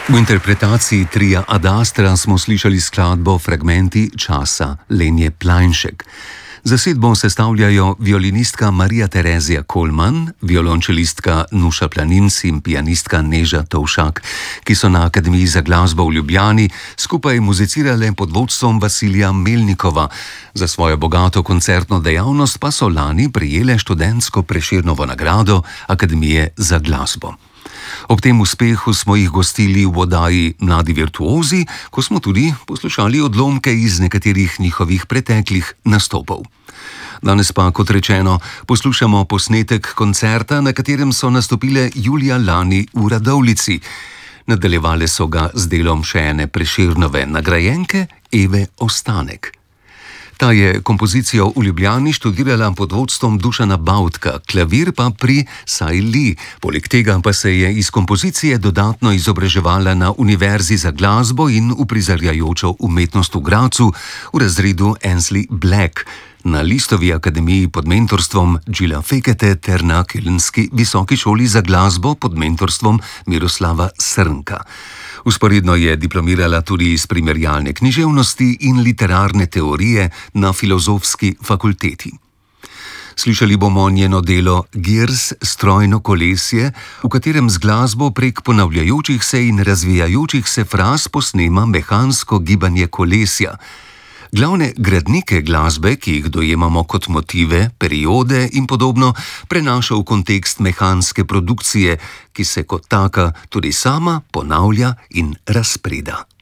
V interpretaciji tria Ad Astra smo slišali skladbo Fragmenti časa Lenje Plajnšek. Zasedbo sestavljajo violinistka Marija Terezija Kolman, violončelistka Nuša Planinc in pianistka Neža Tovšak, ki so na Akademiji za glasbo v Ljubljani skupaj muzicirale pod vodstvom Vasilija Melnikova. Za svojo bogato koncertno dejavnost pa so lani prejele študentsko Prešernovo nagrado Akademije za glasbo. Ob tem uspehu smo jih gostili v oddaji Mladi virtuozi, ko smo tudi poslušali odlomke iz nekaterih njihovih preteklih nastopov. Danes pa, kot rečeno, poslušamo posnetek koncerta, na katerem so nastopile julija lani v Radovljici. Nadaljevale so ga z delom še ene Prešernove nagrajenke Eve Ostanek. Ta je kompozicijo v Ljubljani študirala pod vodstvom Dušana Bavtka, klavir pa pri Sai Li. Poleg tega pa se je iz kompozicije dodatno izobraževala na Univerzi za glasbo in uprizarjajočo umetnost v Grazu v razredu Ansley Black, na Listovi akademiji pod mentorstvom Gila Fekete ter na Kölnski visoki šoli za glasbo pod mentorstvom Miroslava Srnka. Vzporedno je diplomirala tudi iz primerjalne književnosti in literarne teorije na Filozofski fakulteti. Slišali bomo njeno delo Girs, strojno kolesje, v katerem z glasbo prek ponavljajočih se in razvijajočih se fraz posnema mehansko gibanje kolesja. Glavne gradnike glasbe, ki jih dojemamo kot motive, periode in podobno, prenaša v kontekst mehanske produkcije, ki se kot taka tudi sama ponavlja in razpreda.